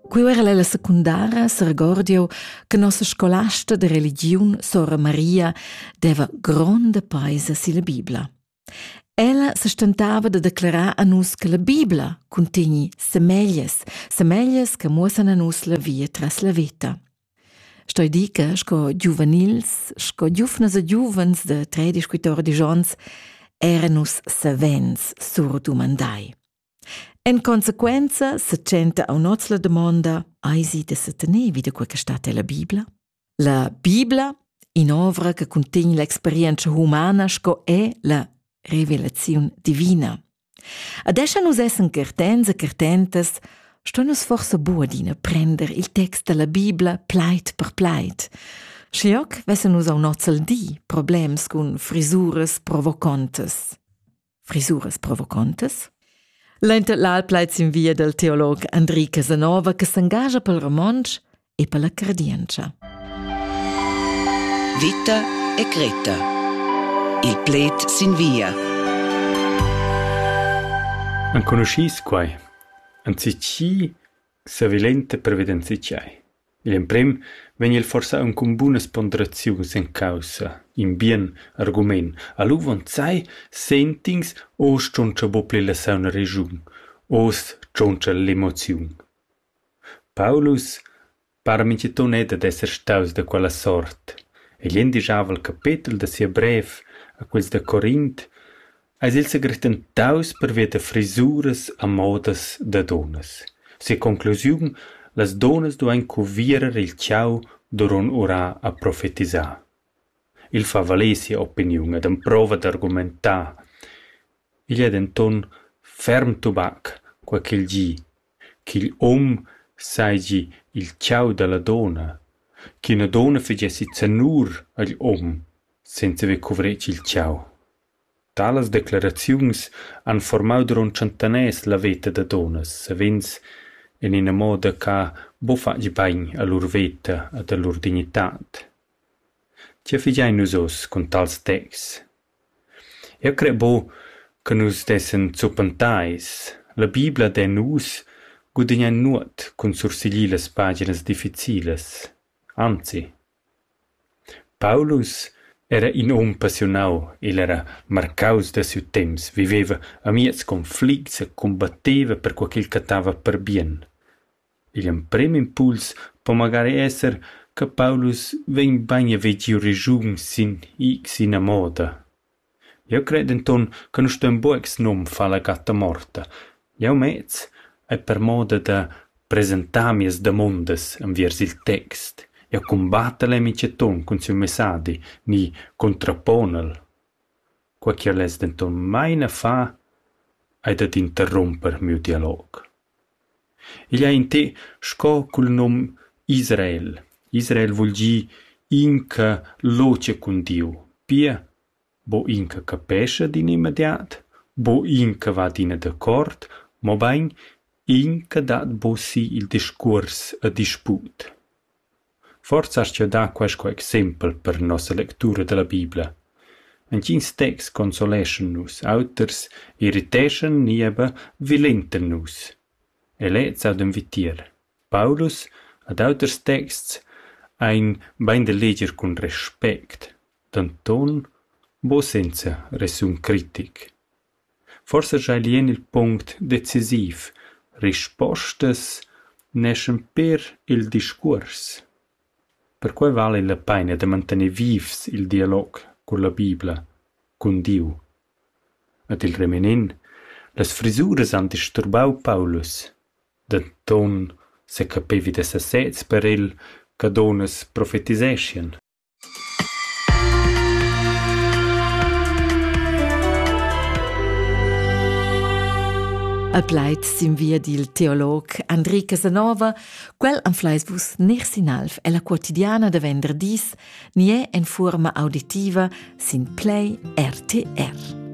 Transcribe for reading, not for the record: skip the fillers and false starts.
Qui era la secundara se recordio che nostra scolasta de religiun, Sora Maria, deva gronda paisa si la Bibla. Ella se stentava de declarar a nus che la Bibla contigni semeglias che muosan a nus la via tras la vita. Stoi dica, sco giuvenils, sco giuvnas e giuvens de 13-14 ans, era nus savens sur dumandai. En consequenza, se centa a un'ozla domanda, eisi de se tenevi de quel che state la Bibla? La Bibla, in ovra che contigni l'esperienza umana, sco è la rivelazione divina. Adesso nus essen cartens e cartentes, sto nus forse buodina prender il text della Bibla pleit per pleit. Scioc vessen nus au nozel di problems con frisuras provocantes. Frisuras provocantes? Lenta l'alpleit in via del teolog Andrì Casanova che s'engagia pel romansch e per la credienza. Vita e Creta. Il pleit sin via. An conoscis quai. An sicci savilente preveden sicciai. Il emprem vegni il forsa un con buonas ponderaziuns in causa, in bien argument. A lu von sai sentings o stoncha bopli la sauna regiun, o stoncha l'emoziun. Paulus para minceton ed ad esser staus da quella sort. E glien dixava il capitel da sia brev a quels da Corint, eis il segretan taus per via de frisuras a modas da donas. Se conclusiun, las donas duain cuvierer il ciao doron ora a profetisar. Il fa valesia opiniun ed en prova d'argumentar. Il è denton ferm tubac qua ch'il gi, ch'il saigi il ciao della dona, che una dona fagessi cenur agli senza ve cuvreci il ciao. Talas declaraziuns han formau durant centanès la veta da donas, savens in una moda ca bo fagi bain a lur veta e a lur dignitat. Cia figiai nus os con tals text. Io cre bo che nus dessen zupantais. La Biblia de nus gudignan nuot con sursigli las paginas difficiles. Anzi, Paulus era in passionau, il era marcaus da siu temps, viveva a miez conflicts e combatteva per quel che catava per bien. Il primo impuls può magari esser che Paulus ven bagna vegiu regiun sin a moda. Io credo inton che non sto in boex nom fa la gatta morta. Io mez è per moda da presentamias da mondes enviers il text. Io combatta l'emiceton con siu messadi, ni contraponel. Qua che les denton mai ne fa, ed ad interromper miu dialog. Il ha in te sco col nom Israel. Israel vuol gi inca loce con Dio. Pia, bo inca capesce din immediat, bo inca va dina d'accord, mo bain inca dat bo si il discurs a disput. Forza ascia da quasco exempel per nostra lectura della Biblia. En cins text consolation nus, auters irritation nieba vilenten nus. E lez ad invitier. Paulus ad auters texts ein bain de leger con respect, d'anton bo senza resum critic. Forza già lien il punct decisiv, rispostes neschen per il discurs. Per quei vale la pena de mantenere vivs il dialog con la Biblia, con Dio. Ad il remenin, las frisuras han disturbau Paulus. D'anton se capevi de sassets per el che donas profetisescien. A pleit sin via dil teolog Andrì Casanova, quel an fleisvus nersinalf è la quotidiana de venderdis, ni è in forma auditiva sin Play RTR.